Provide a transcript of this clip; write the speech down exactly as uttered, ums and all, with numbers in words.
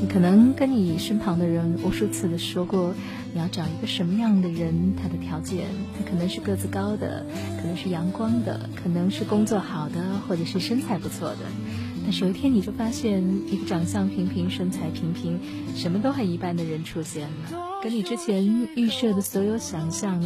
你可能跟你身旁的人无数次的说过，你要找一个什么样的人，他的条件，他可能是个子高的，可能是阳光的，可能是工作好的，或者是身材不错的。但是有一天你就发现，一个长相平平、身材平平、什么都很一般的人出现了，跟你之前预设的所有想象